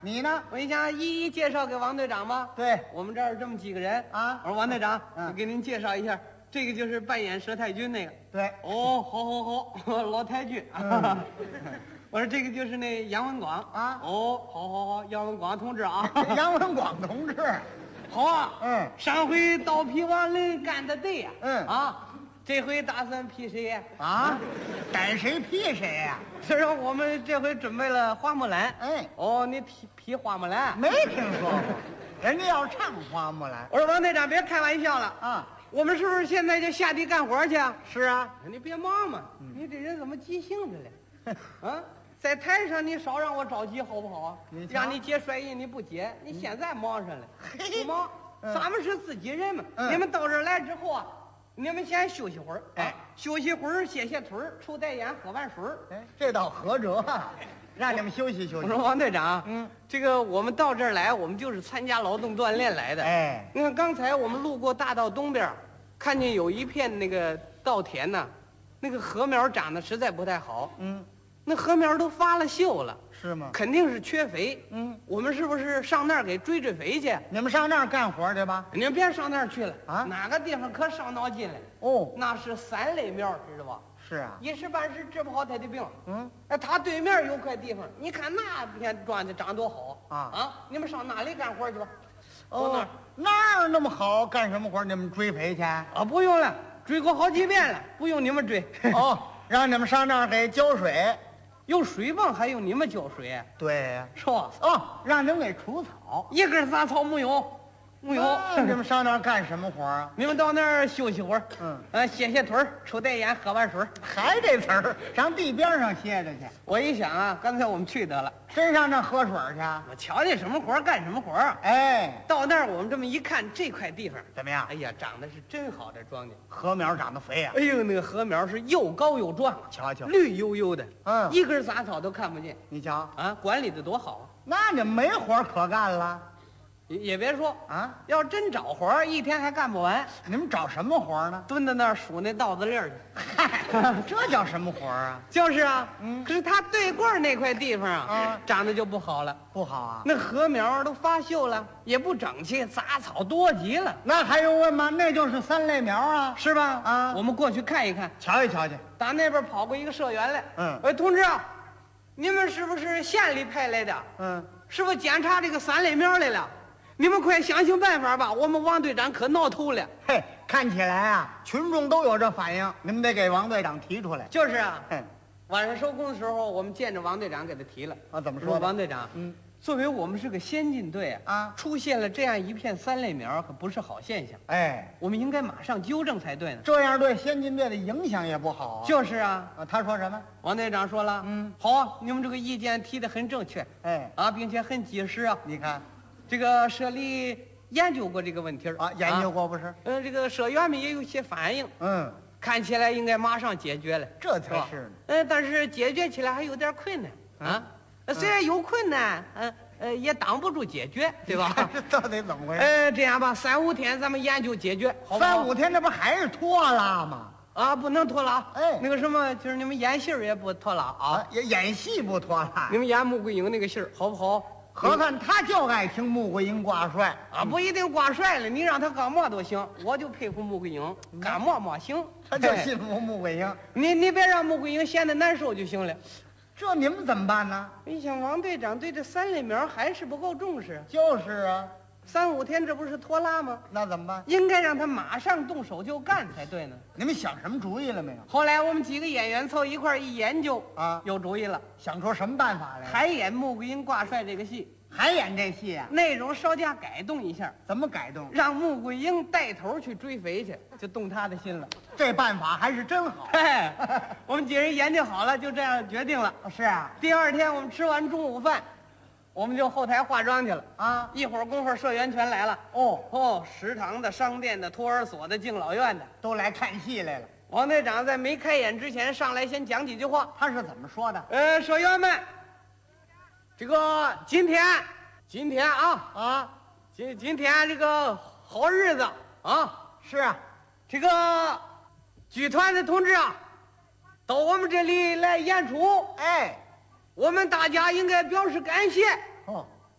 你呢？ 我想一一介绍给王队长吧。 对， 我们这儿这么几个人啊我说王队长， 嗯我给您介绍一下，这个就是扮演佘太君那个。 对， 哦，好，老太君。我说这个就是那杨文广啊哦，好，杨文广同志啊。 杨文广同志。 好啊。 嗯上回刀劈王林干得对呀。 嗯这回打算劈谁呀？ 啊，逮谁劈谁呀？ 是说我们这回准备了花木兰。 哎哦，你劈花木兰？ 没听说过，人家要唱花木兰我说王队长别开玩笑了， 啊。 我们是不是现在就下地干活去啊？ 是啊， 你别忙嘛，你这人怎么急性子了？啊，在台上你少让我着急好不好啊你？瞧让你接摔印你不接，你现在忙上了， 嘿不忙？咱们是自己人嘛。 嗯你们到这儿来之后啊，你们先休息会儿， 哎， 休息会儿，歇歇腿儿，抽袋烟，喝碗水儿。 哎，这倒合辙啊，让你们休息休息。 我说王队长， 嗯， 这个我们到这儿来，我们就是参加劳动锻炼来的。 哎， 你看刚才我们路过大道东边，看见有一片那个稻田呐，那个禾苗长得实在不太好， 嗯， 那禾苗都发了锈了， 是吗？ 肯定是缺肥。 嗯， 我们是不是上那儿给追追肥去？ 你们上那儿干活去吧。 你们别上那儿去了啊哪个地方可伤脑筋了？ 哦， 那是三类苗，知道吧？ 是啊， 一时半时治不好他的病。 嗯， 哎，他对面有块地方，你看那片庄稼长多好啊你们上那里干活去吧。到那哦儿， 那儿那么好，干什么活？你们追肥去？ 啊，不用了，追过好几遍了，不用你们追。 哦，让你们上那儿给浇水。 有水泵还用你们浇水？ 对呀。 是吧？ 哦，让你们给除草。 一根杂草没有，没有。 你们上那儿干什么活啊？ 你们到那儿休息会儿，歇歇腿儿，抽袋烟，喝碗水儿。 还这词儿，上地边上歇着去， 我一想啊，干脆我们去得了。 真上那喝水去？ 我瞧见什么活儿干什么活儿啊。 哎， 到那儿我们这么一看，这块地方， 怎么样哎？呀，长得是真好，这庄稼。 禾苗长得肥呀、 哎呦，那个禾苗是又高又壮， 瞧瞧， 绿油油的， 嗯一根杂草都看不见你瞧， 啊，管理的多好啊！ 那你们没活可干了也别说， 啊？ 要真找活儿，一天还干不完， 你们找什么活呢？ 蹲在那儿数那稻子粒儿去。 嗨，这叫什么活啊？ 就是啊， 嗯可是他对过那块地方啊， 啊长得就不好了， 不好啊？ 那禾苗都发锈了，也不整齐，杂草多极了， 那还用问吗？那就是三类苗啊！ 是吧？ 啊我们过去看一看。 瞧一瞧去。 打那边跑过一个社员来， 嗯同志啊，你们是不是县里派来的？ 嗯， 是不是检查这个三类苗来了？你们快想想办法吧！我们王队长可闹头了。 嘿，看起来啊，群众都有这反应，你们得给王队长提出来。 就是啊， 哼， 晚上收工的时候，我们见着王队长给他提了。 啊，怎么说说的？ 王队长， 嗯， 作为我们是个先进队啊出现了这样一片三类苗，可不是好现象。 哎， 我们应该马上纠正才对呢。 这样对先进队的影响也不好啊。 就是啊， 啊，他说什么？ 王队长说了，好啊，你们这个意见提得很正确哎， 啊，并且很及时啊。 你看这个社里研究过这个问题儿啊，研究过不是？ 这个社员们也有些反应， 嗯， 看起来应该马上解决了。 这才是呢。 但是解决起来还有点困难啊。虽然有困难，也挡不住解决，对吧？ 这到底怎么回事？ 这样吧，3-5天咱们研究解决，好不好 3-5天，这不还是拖拉吗？ 啊，不能拖拉。 哎那个什么，就是你们演戏儿也不拖拉啊。 啊，演戏不拖拉你。们演穆桂英那个戏儿好不好？ 何看他就爱听穆桂英挂帅啊，不一定挂帅了，你让他干嘛都行。我就佩服穆桂英，干嘛行。 他就信服穆桂英。 你别让穆桂英闲得难受就行了。 这你们怎么办呢？ 你想王队长对这三类苗还是不够重视就是啊， ，3-5天这不是拖拉吗？ 那怎么办？ 应该让他马上动手就干才对呢。 你们想什么主意了没有？ 后来我们几个演员凑一块儿一研究啊有主意了， 想出什么办法来？ 还演穆桂英挂帅这个戏， 还演这戏啊？ 内容稍加改动一下， 怎么改动？ 让穆桂英带头去追肥去，就动他的心了。 这办法还是真好。 嘿，我们几人研究好了，就这样决定了。 是啊， 第二天我们吃完中午饭，我们就后台化妆去了。 啊， 一会儿功夫，社员全来了。食堂的、商店的、托儿所的、敬老院的。 都来看戏来了。 王队长在没开演之前上来先讲几句话。 他是怎么说的？ 社员们，这个今天啊，今天这个好日子啊， 是啊， 这个剧团的同志啊，到我们这里来演出， 哎， 我们大家应该表示感谢。